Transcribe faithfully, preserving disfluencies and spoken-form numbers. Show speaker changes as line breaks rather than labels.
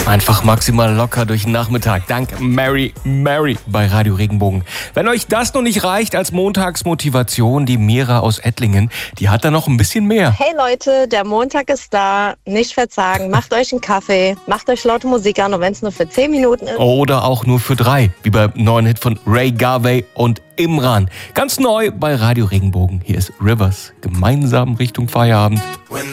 Einfach maximal locker durch den Nachmittag. Dank Mary Mary bei Radio Regenbogen. Wenn euch das noch nicht reicht als Montagsmotivation, die Mira aus Ettlingen, die hat da noch ein bisschen mehr.
Hey Leute, der Montag ist da. Nicht verzagen. Macht euch einen Kaffee. Macht euch laute Musik an, und wenn es nur für zehn Minuten ist.
Oder auch nur für drei, wie beim neuen Hit von Ray Garvey und Imran. Ganz neu bei Radio Regenbogen. Hier ist Rivers. Gemeinsam Richtung Feierabend.